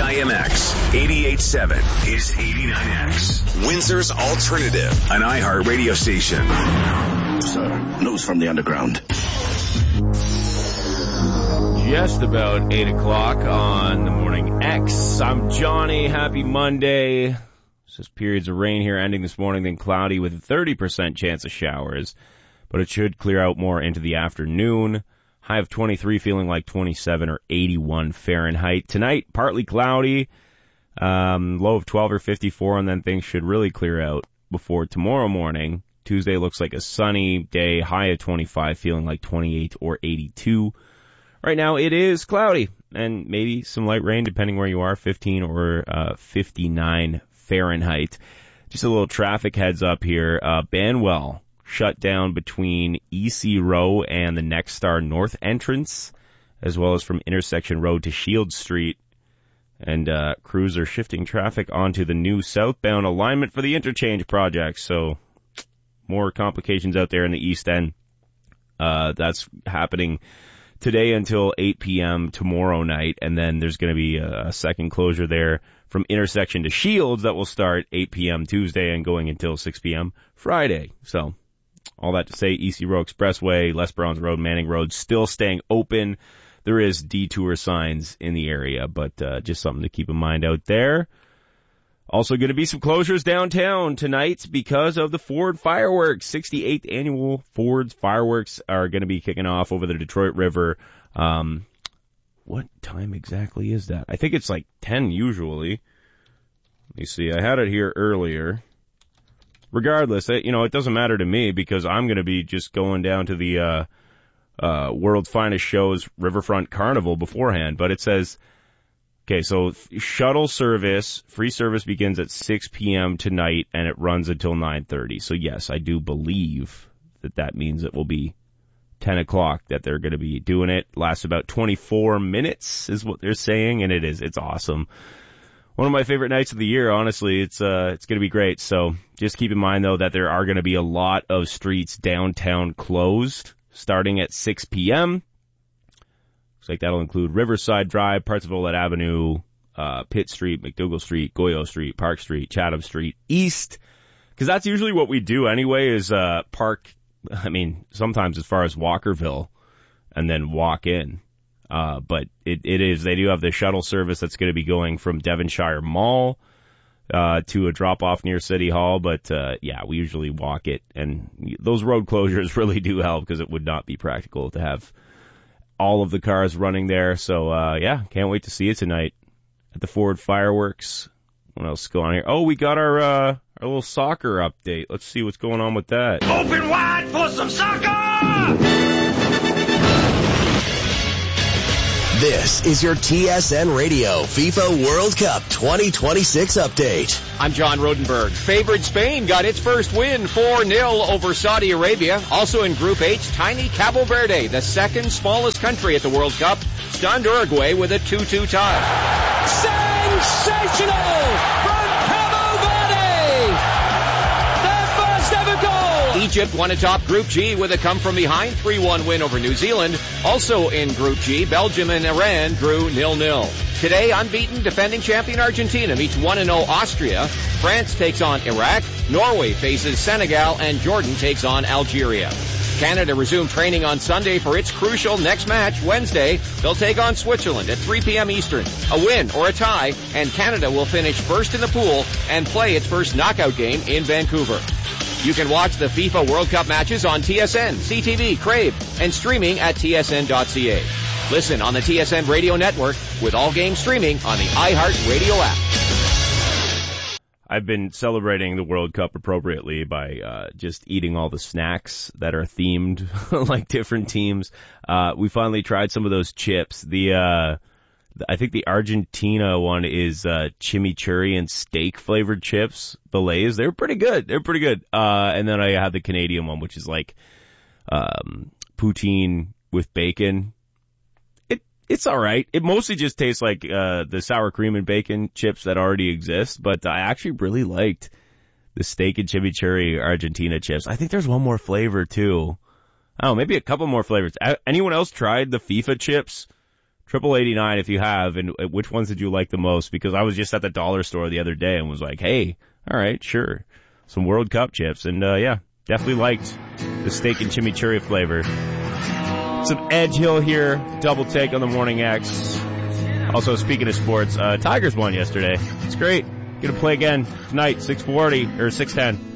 CIMX 88.7 is 89X. Windsor's alternative, an iHeart radio station. Sir, news from the underground. Just about 8 o'clock on the Morning X. I'm Johnny. Happy Monday. It's just periods of rain here ending this morning, then cloudy with a 30% chance of showers. But it should clear out more into the afternoon. High of 23, feeling like 27 or 81 Fahrenheit. Tonight, partly cloudy. Low of 12 or 54, and then things should really clear out before tomorrow morning. Tuesday looks like a sunny day. High of 25, feeling like 28 or 82. Right now, it is cloudy, and maybe some light rain, depending where you are, 15 or 59 Fahrenheit. Just a little traffic heads up here. Banwell shut down between EC Row and the Next Star North entrance, as well as from Intersection Road to Shield Street. And crews are shifting traffic onto the new southbound alignment for the interchange project. So more complications out there in the East End. That's happening today until 8 p.m. tomorrow night, and then there's going to be a second closure there from Intersection to Shields that will start 8 p.m. Tuesday and going until 6 p.m. Friday. So all that to say, EC Row Expressway, Les Browns Road, Manning Road still staying open. There is detour signs in the area, but just something to keep in mind out there. Also going to be some closures downtown tonight because of the Ford fireworks. 68th annual Ford's fireworks are going to be kicking off over the Detroit River. What time exactly is that? I think it's like 10 usually. Let me see. I had it here earlier. Regardless, it doesn't matter to me because I'm going to be just going down to the World's Finest Shows Riverfront Carnival beforehand. But it says, okay, so shuttle service, free service begins at 6 p.m. tonight and it runs until 9:30. So yes, I do believe that means it will be 10 o'clock that they're going to be doing it. Lasts about 24 minutes is what they're saying, and it's awesome. One of my favorite nights of the year, honestly. It's going to be great. So just keep in mind, though, that there are going to be a lot of streets downtown closed starting at 6 p.m. Looks like that'll include Riverside Drive, parts of Olette Avenue, Pitt Street, McDougall Street, Goyo Street, Park Street, Chatham Street, East. Because that's usually what we do anyway is park, sometimes as far as Walkerville and then walk in. But they do have the shuttle service that's going to be going from Devonshire Mall, to a drop-off near City Hall. But, we usually walk it. And those road closures really do help because it would not be practical to have all of the cars running there. So, can't wait to see it tonight at the Ford fireworks. What else is going on here? Oh, we got our little soccer update. Let's see what's going on with that. Open wide for some soccer! This is your TSN Radio FIFA World Cup 2026 update. I'm John Rodenberg. Favored Spain got its first win 4-0 over Saudi Arabia. Also in Group H, tiny Cabo Verde, the second smallest country at the World Cup, stunned Uruguay with a 2-2 tie. Sensational from Cabo Verde! Their first ever goal! Egypt won atop Group G with a come-from-behind 3-1 win over New Zealand. Also in Group G, Belgium and Iran drew 0-0. Today, unbeaten defending champion Argentina meets 1-0 Austria. France takes on Iraq. Norway faces Senegal, and Jordan takes on Algeria. Canada resumed training on Sunday for its crucial next match. Wednesday, they'll take on Switzerland at 3 p.m. Eastern. A win or a tie, and Canada will finish first in the pool and play its first knockout game in Vancouver. You can watch the FIFA World Cup matches on TSN, CTV, Crave, and streaming at tsn.ca. Listen on the TSN Radio Network with all games streaming on the iHeart Radio app. I've been celebrating the World Cup appropriately by just eating all the snacks that are themed like different teams. We finally tried some of those chips. I think the Argentina one is chimichurri and steak flavored chips, the Lay's. They're pretty good. And then I had the Canadian one, which is like poutine with bacon. It's all right. It mostly just tastes like the sour cream and bacon chips that already exist, but I actually really liked the steak and chimichurri Argentina chips. I think there's one more flavor too. Oh, maybe a couple more flavors. Anyone else tried the FIFA chips? $89 if you have, and which ones did you like the most? Because I was just at the dollar store the other day and was like, hey, all right, sure, some World Cup chips, and yeah, definitely liked the steak and chimichurri flavor. Some Edge Hill here, double take on the Morning X. Also, speaking of sports, Tigers won yesterday. It's great. Gonna play again tonight, 6:40 or 6:10.